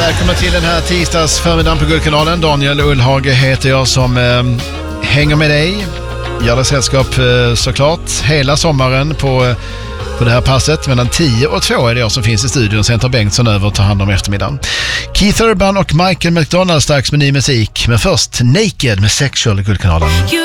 Välkomna till den här tisdags förmiddagen på Guldkanalen. Daniel Ullhage heter jag som hänger med dig. Gör det sällskap såklart hela sommaren på det här passet. Mellan 10 och 2 är det jag som finns i studion. Sen tar Bengtsson över och tar hand om eftermiddagen. Keith Urban och Michael McDonald strax med ny musik. Men först Naked med Sexual i Guldkanalen.